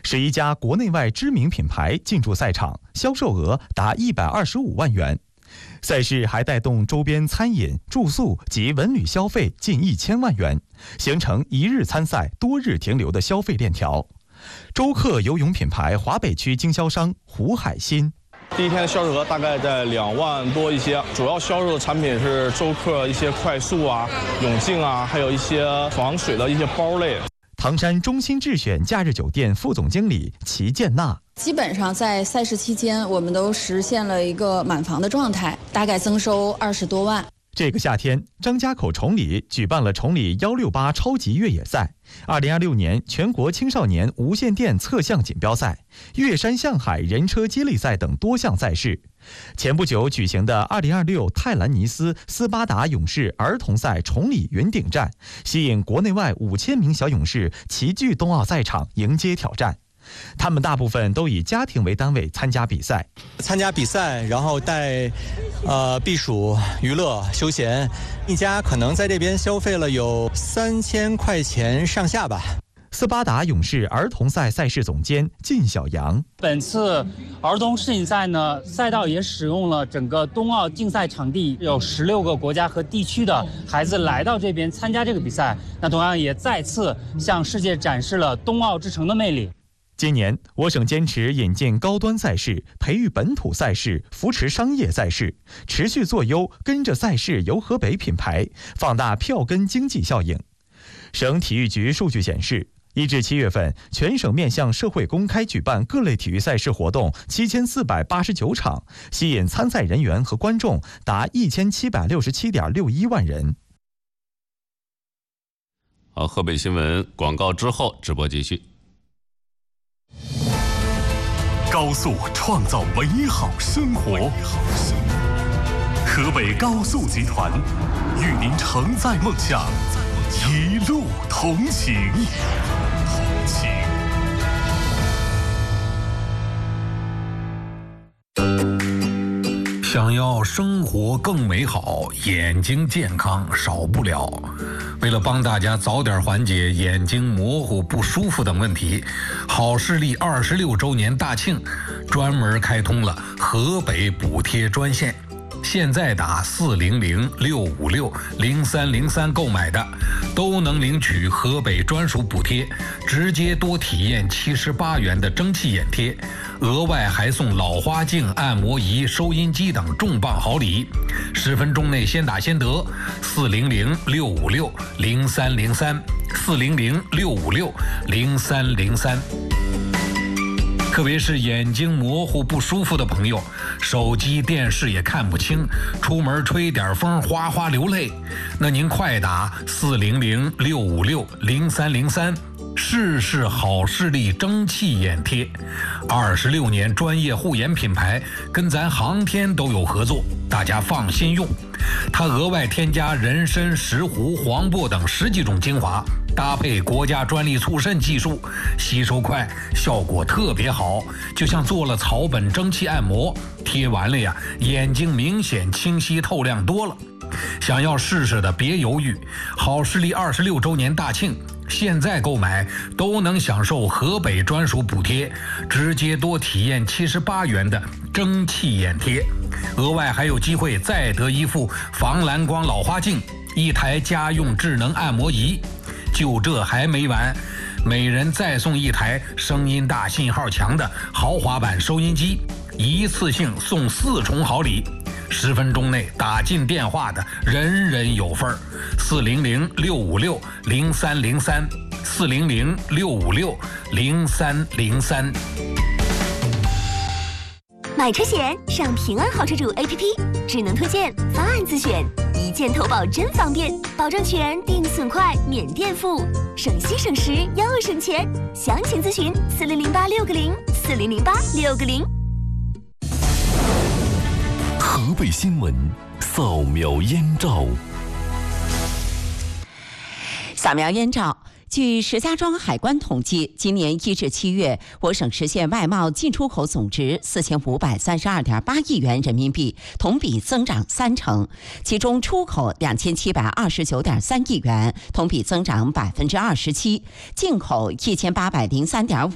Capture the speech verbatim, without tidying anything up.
是一家国内外知名品牌进驻赛场，销售额达一百二十五万元。赛事还带动周边餐饮、住宿及文旅消费近一千万元，形成一日参赛、多日停留的消费链条。周客游泳品牌华北区经销商胡海鑫。 第一天的销售额大概在两万多一些，主要销售的产品是周客一些快速啊、泳镜啊，还有一些防水的一些包类。 唐山中心智选假日酒店副总经理齐建娜。 基本上在赛事期间，我们都实现了一个满房的状态，大概增收二十多万。 这个夏天，张家口崇礼举办了崇礼幺六八超级越野赛，二零二六年全国青少年无线电测向锦标赛、越山向海人车接力赛等多项赛事。前不久举行的二零二六泰兰尼斯斯巴达勇士儿童赛崇礼云顶站，吸引国内外五千名小勇士齐聚冬奥赛场迎接挑战。他们大部分都以家庭为单位参加比赛， 参加比赛，然后带呃避暑、娱乐、休闲，一家可能在这边消费了有三千块钱上下吧。 斯巴达勇士儿童赛赛事总监靳小阳， 本次儿童世锦赛呢，赛道也使用了整个冬奥竞赛场地，有十六个国家和地区的孩子来到这边参加这个比赛，那同样也再次向世界展示了冬奥之城的魅力。 今年，我省坚持引进高端赛事，培育本土赛事，扶持商业赛事，持续做优跟着赛事游河北品牌，放大票根经济效应。省体育局数据显示，一至七月份，全省面向社会公开举办各类体育赛事活动七千四百八十九场，吸引参赛人员和观众达一千七百六十七点六一万人。 好，河北新闻广告之后，直播继续。 高速创造美好生活，河北高速集团与您承载梦想，一路同行。同行。 想要生活更美好，眼睛健康少不了。为了帮大家早点缓解眼睛模糊不舒服等问题，好视力二十六周年大庆专门开通了河北补贴专线。现在打四零零六五六零三零三购买的，都能领取河北专属补贴，直接多体验七十八元的蒸汽眼贴，额外还送老花镜、按摩仪、收音机等重磅好礼。十分钟内先打先得，四零零六五六零三零三，四零零六五六零三零三。特别是眼睛模糊不舒服的朋友，手机电视也看不清，出门吹点风哗哗流泪，那您快打四零零六五六零三零三，试试好视力蒸汽眼贴。二十六年专业护眼品牌，跟咱航天都有合作，大家放心用。它额外添加人参、石斛、黄柏等十几种精华，搭配国家专利促渗技术，吸收快，效果特别好，就像做了草本蒸汽按摩，贴完了呀，眼睛明显清晰透亮多了。想要试试的别犹豫，好视力二十六周年大庆，现在购买都能享受河北专属补贴，直接多体验七十八元的蒸汽眼贴，额外还有机会再得一副防蓝光老花镜，一台家用智能按摩仪。就这还没完，每人再送一台声音大、信号强的豪华版收音机，一次性送四重好礼。十分钟内打进电话的人人有份儿。四零零六五六零三零三，四零零六五六零三零三。 买车险上平安好车主 A P P， 智能推荐，方案自选，一键投保真方便，保障全，定损快，免垫付，省心省时又省钱。详情咨询四零零八六个零，四零零八六个零。 河北新闻扫描燕赵。 扫描燕赵。据石家庄海关统计，今年一至七月，我省实现外贸进出口总值四千五百三十二点八亿元人民币，同比增长三成，其中出口两千七百二十九点三亿元，同比增长百分之二十七，进口一千八百零三点五。